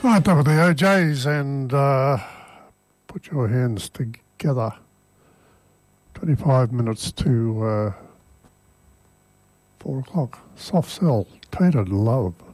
Right, that were the OJs, and put your hands together. 25 minutes to 4 o'clock. Soft Cell, Tainted Love.